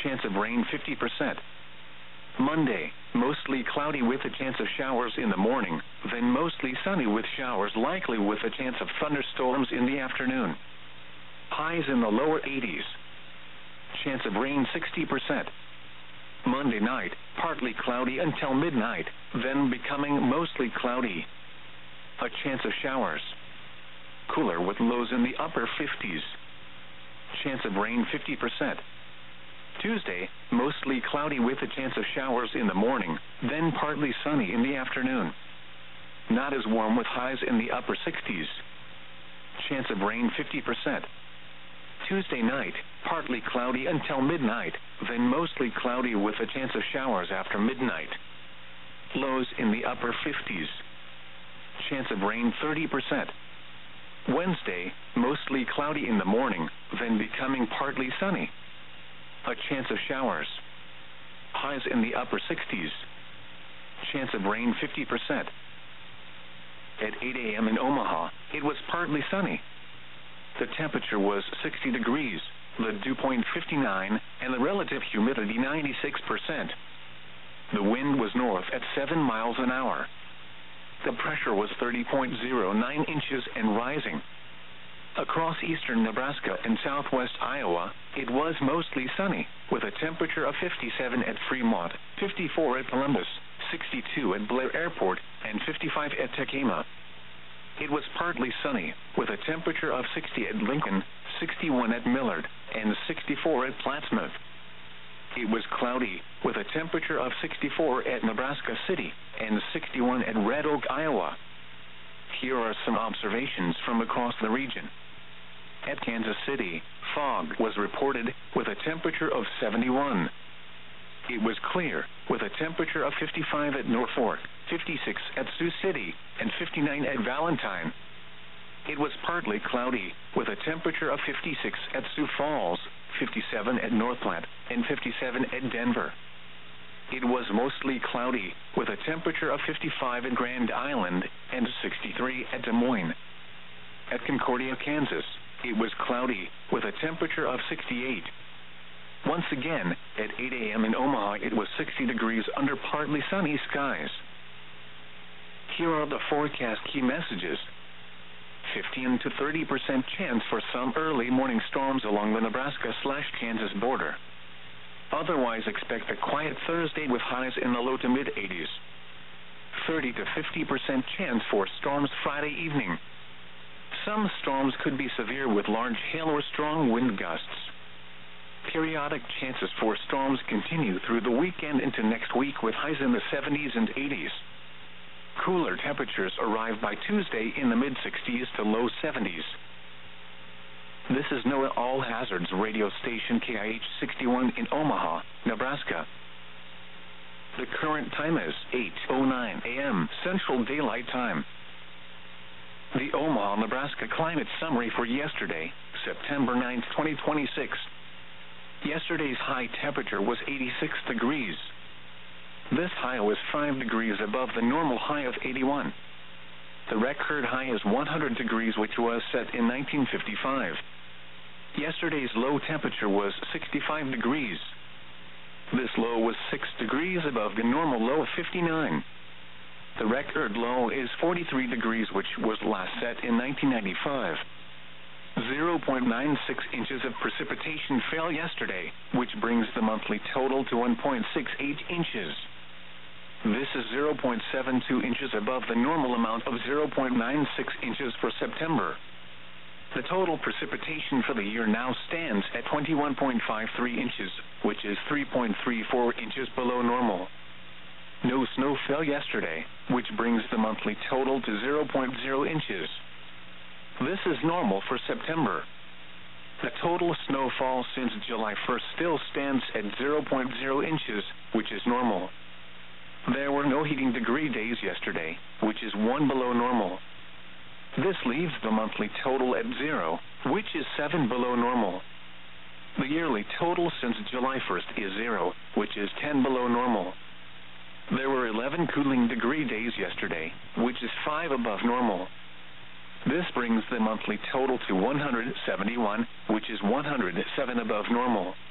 chance of rain 50%. Monday, mostly cloudy with a chance of showers in the morning, then mostly sunny with showers likely with a chance of thunderstorms in the afternoon. Highs in the lower 80s. Chance of rain 60%. Monday night, partly cloudy until midnight, then becoming mostly cloudy. A chance of showers. Cooler with lows in the upper 50s. Chance of rain 50%. Tuesday, mostly cloudy with a chance of showers in the morning, then partly sunny in the afternoon. Not as warm with highs in the upper 60s. Chance of rain 50%. Tuesday night, partly cloudy until midnight, then mostly cloudy with a chance of showers after midnight. Lows in the upper 50s. Chance of rain 30%. Wednesday, mostly cloudy in the morning, then becoming partly sunny. A chance of showers. Highs in the upper 60s. Chance of rain 50%. At 8 a.m. in Omaha, it was partly sunny. The temperature was 60 degrees, the dew point 59, and the relative humidity 96%. The wind was north at 7 miles an hour. The pressure was 30.09 inches and rising. Across eastern Nebraska and southwest Iowa, it was mostly sunny, with a temperature of 57 at Fremont, 54 at Columbus, 62 at Blair Airport, and 55 at Tacoma. It was partly sunny, with a temperature of 60 at Lincoln, 61 at Millard, and 64 at Plattsmouth. It was cloudy, with a temperature of 64 at Nebraska City, and 61 at Red Oak, Iowa. Here are some observations from across the region. At Kansas City, fog was reported, with a temperature of 71. It was clear, with a temperature of 55 at Norfolk, 56 at Sioux City, and 59 at Valentine. It was partly cloudy, with a temperature of 56 at Sioux Falls, 57 at North Platte, and 57 at Denver. It was mostly cloudy, with a temperature of 55 at Grand Island, and 63 at Des Moines. At Concordia, Kansas, it was cloudy, with a temperature of 68. Once again, at 8 a.m. in Omaha, it was 60 degrees under partly sunny skies. Here are the forecast key messages. 15 to 30% chance for some early morning storms along the Nebraska/Kansas border. Otherwise, expect a quiet Thursday with highs in the low to mid-80s. 30 to 50% chance for storms Friday evening. Some storms could be severe with large hail or strong wind gusts. Periodic chances for storms continue through the weekend into next week with highs in the 70s and 80s. Cooler temperatures arrive by Tuesday in the mid-60s to low 70s. This is NOAA All Hazards radio station KIH 61 in Omaha, Nebraska. The current time is 8:09 a.m. Central Daylight Time. The Omaha, Nebraska climate summary for yesterday, September 9, 2026. Yesterday's high temperature was 86 degrees. This high was 5 degrees above the normal high of 81. The record high is 100 degrees, which was set in 1955. Yesterday's low temperature was 65 degrees. This low was 6 degrees above the normal low of 59. The record low is 43 degrees, which was last set in 1995. 0.96 inches of precipitation fell yesterday, which brings the monthly total to 1.68 inches. This is 0.72 inches above the normal amount of 0.96 inches for September. The total precipitation for the year now stands at 21.53 inches, which is 3.34 inches below normal. No snow fell yesterday, which brings the monthly total to 0.0 inches. This is normal for September. The total snowfall since July 1st still stands at 0.0 inches, which is normal. There were no heating degree days yesterday, which is 1 below normal. This leaves the monthly total at 0, which is 7 below normal. The yearly total since July 1st is 0, which is 10 below normal. There were 11 cooling degree days yesterday, which is 5 above normal. This brings the monthly total to 171, which is 107 above normal.